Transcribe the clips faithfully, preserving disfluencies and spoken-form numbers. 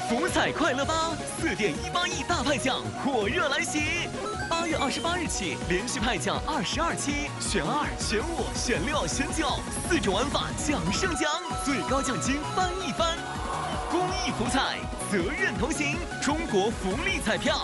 福彩快乐吧，四点一八亿大派奖火热来袭！八月二十八日起，连续派奖二十二期，选二、选五、选六、选九，四种玩法奖胜奖，最高奖金翻一番。公益福彩，责任同行，中国福利彩票。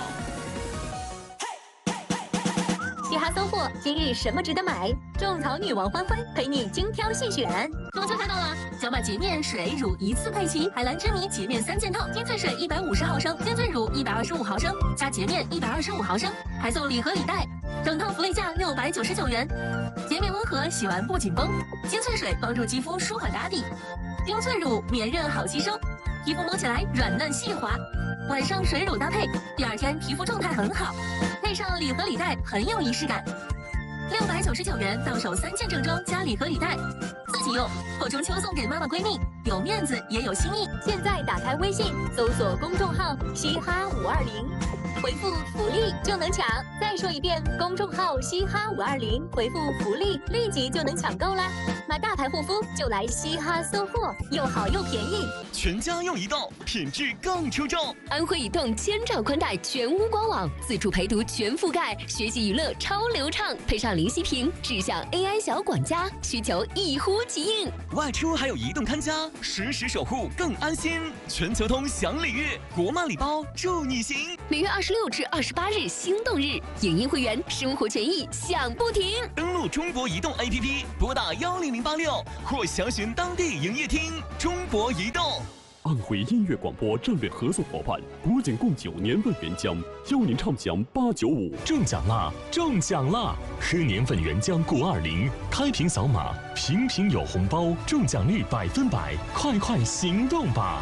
嘻哈搜货，今日什么值得买？种草女王欢欢陪你精挑细选。 中秋快到了，小马洁面水乳一次配齐，海蓝之谜洁面三件套，精粹水一百五十毫升，精粹乳一百二十五毫升，加洁面一百二十五毫升，还送礼盒礼袋，整套福利价六百九十九元。洁面温和，洗完不紧绷；精粹水帮助肌肤舒缓打底，精粹乳绵韧好吸收，皮肤摸起来软嫩细滑。晚上水乳搭配，第二天皮肤状态很好，配上礼盒礼袋很有仪式感。六百九十九元到手三件正装加礼盒礼袋，自己用或中秋送给妈妈闺蜜，有面子也有心意。 现在打开微信，搜索公众号“嘻哈五二零”，回复“福利”就能抢。再说一遍，公众号“嘻哈五二零”，回复“福利”，立即就能抢购啦！买大牌护肤就来嘻哈搜货，又好又便宜。 全家用移动，品质更出众。 安徽移动千兆宽带全屋官网，自主陪读全覆盖，学习娱乐超流畅，配上零息屏，智享 A I 小管家，需求一呼即应。 外出还有移动看家，实时守护更安心。全球通享礼遇，国漫礼包助你行。 每月二十六至二十八日心动日，影音会员生活权益享不停。 登录中国移动 A P P， 拨打幺零零八六或详询当地营业厅。中国移动。 安徽音乐广播战略合作伙伴，国景贡酒年份原浆，邀您畅享八九五。 中奖啦！中奖啦！喝年份原浆过二零，开瓶扫码，瓶瓶有红包，中奖率百分百，快快行动吧！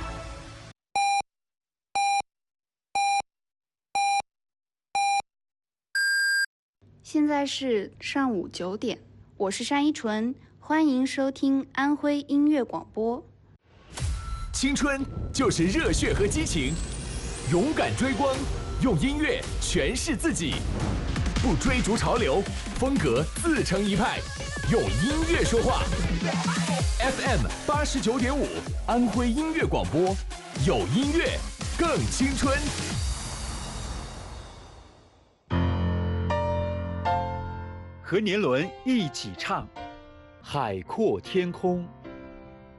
现在是上午九点，我是单依纯，欢迎收听安徽音乐广播。 青春就是热血和激情，勇敢追光，用音乐诠释自己，不追逐潮流，风格自成一派，用音乐说话。F M 八十九点五，安徽音乐广播，有音乐更青春。 和年轮一起唱，海阔天空。